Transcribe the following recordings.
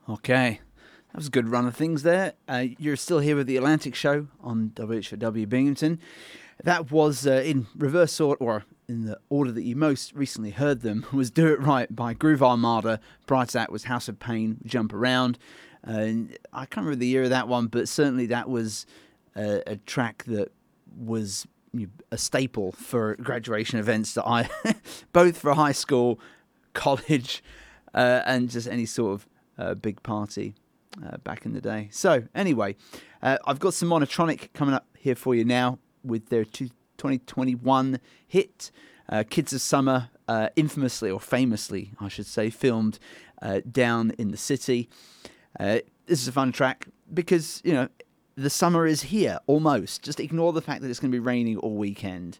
Okay, that was a good run of things there. You're still here with the Atlantic Show on WHW Binghamton. That was in reverse order, or in the order that you most recently heard them, was Do It Right by Groove Armada. Prior to that was House of Pain, Jump Around. And I can't remember the year of that one, but certainly that was a track that was a staple for graduation events that I, both for high school, college, and just any sort of big party back in the day. So anyway, I've got some Monotronic coming up here for you now with their 2021 hit, Kids of Summer, infamously or famously, I should say, filmed down in the city. This is a fun track because, the summer is here, almost. Just ignore the fact that it's going to be raining all weekend.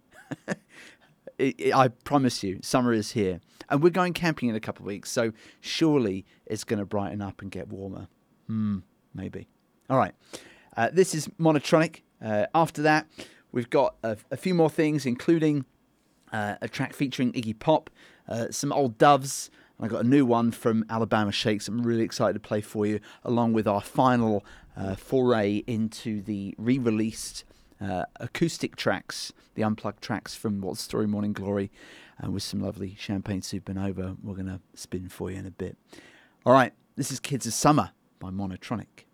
I promise you, summer is here. And we're going camping in a couple of weeks, so surely it's going to brighten up and get warmer. Maybe. All right. This is Monotronic. After that, we've got a few more things, including a track featuring Iggy Pop, some old Doves, and I got a new one from Alabama Shakes I'm really excited to play for you, along with our final foray into the re-released acoustic tracks, the unplugged tracks from What's the Story Morning Glory, and with some lovely Champagne Supernova we're going to spin for you in a bit. All right, this is Kids of Summer by Monotronic.